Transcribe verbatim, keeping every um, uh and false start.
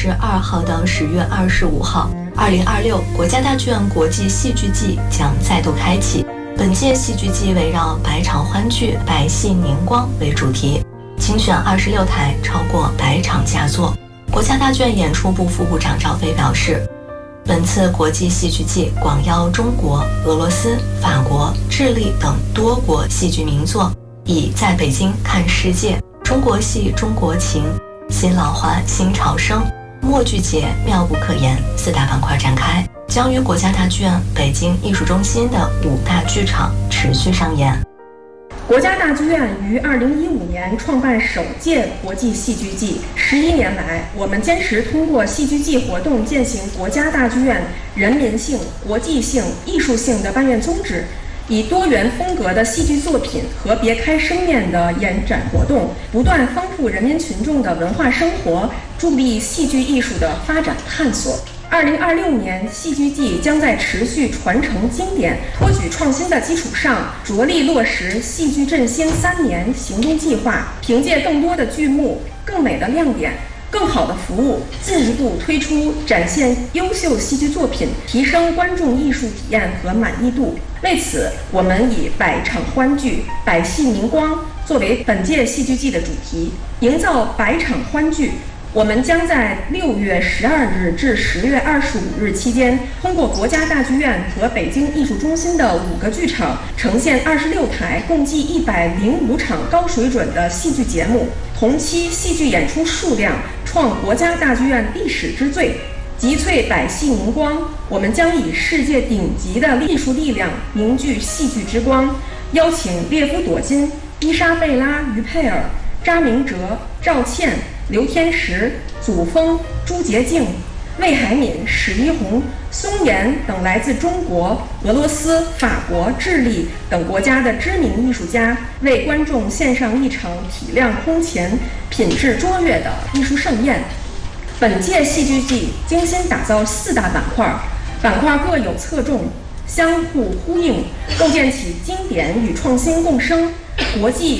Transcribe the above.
十二号到十月二十五号，二零二六国家大剧院国际戏剧季将再度开启。本届戏剧季围绕百场欢聚、百戏凝光为主题，精选二十六台超过百场佳作。国家大剧院演出部副部长赵飞表示，本次国际戏剧季广邀中国、俄罗斯、法国、智利等多国戏剧名作，以在北京看世界、中国戏、中国情、新老话、新潮声、默剧节妙不可言四大板块展开，将于国家大剧院北京艺术中心的五大剧场持续上演。 国家大剧院于二零一五年创办首届国际戏剧季，十一年来，我们坚持通过戏剧季活动践行国家大剧院人民性、国际性、艺术性的办院宗旨，以多元风格的戏剧作品和别开生面的延展活动，不断丰富人民群众的文化生活，助力戏剧艺术的发展探索。二零二六年，戏剧季将在持续传承经典、托举创新的基础上，着力落实戏剧振兴三年行动计划，凭借更多的剧目、更美的亮点、更好的服务，进一步推出展现优秀戏剧作品，提升观众艺术体验和满意度。为此，我们以百场欢聚、百戏凝光作为本届戏剧季的主题，营造百场欢聚。我们将在六月十二日至十月二十五日期间，通过国家大剧院和北京艺术中心的五个剧场，呈现二十六台共计一百零五场高水准的戏剧节目，同期戏剧演出数量创国家大剧院历史之最。集萃百戏凝光，我们将以世界顶级的艺术力量凝聚戏剧之光，邀请列夫·朵金、伊莎贝拉·于佩尔、查明哲、赵倩、刘天石、祖峰、朱洁静、魏海敏、史一红、松岩等来自中国、俄罗斯、法国、智利等国家的知名艺术家，为观众献上一场体量空前、品质卓越的艺术盛宴。本届戏剧季精心打造四大板块，板块各有侧重，相互呼应，构建起经典与创新共生、国际